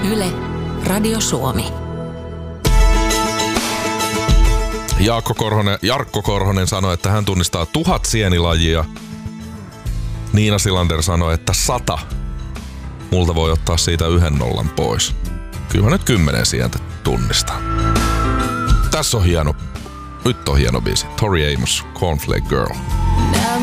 Yle, Radio Suomi. Jarkko Korhonen sanoi, että hän tunnistaa 1000 sienilajia. Niina Silander sanoi, että 100. Multa voi ottaa siitä 1 nollan pois. Kyllä mä nyt 10 sientä tunnistan. Tässä on hieno. Nyt on hieno biisi. Tori Amos, Cornflake Girl.